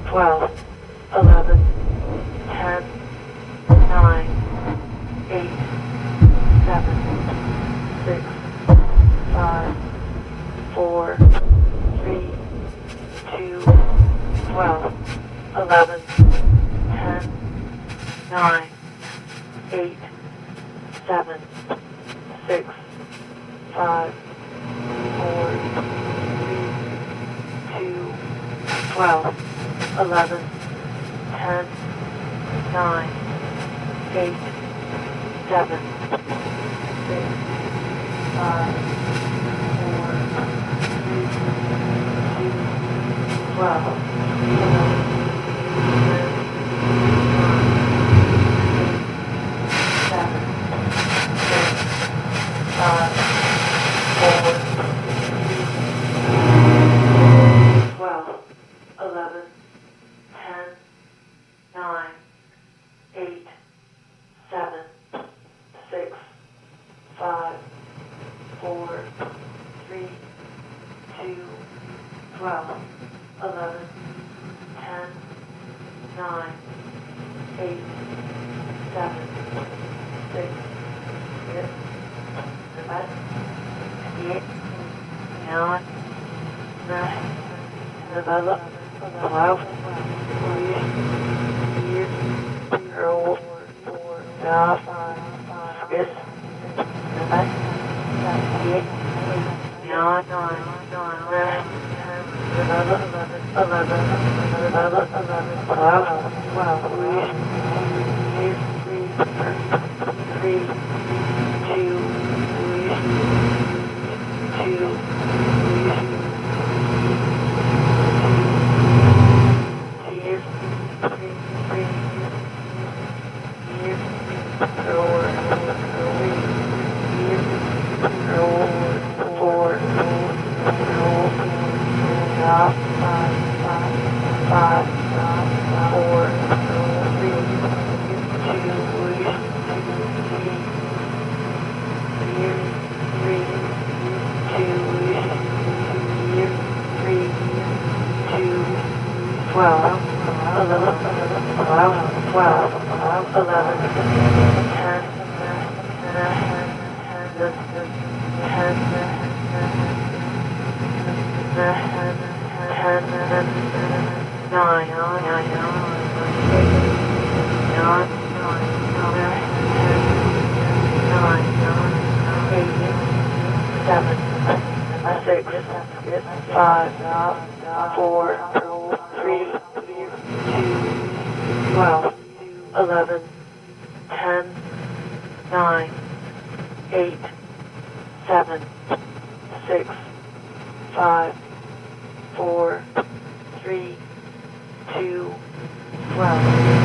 12, 11, 10, 9, 8, 7, 6, 5, 4, 3, 2, 12, 11, 10, 9, 8, 7, 6, 5, 4, 3, 2, 12, 11, 10, 9, 8, 7, 6, 5, 4, 3, 2, 12, 11, 10, 9, 8, 7, 6, 5, 12, 11, 10, 9, 8, 7, 6, 5, 4, 3, 2, 12, 11, 10, 9, 8, 7, 6, 7, 8, 9, 11, 12, 12, 3, 2, 12.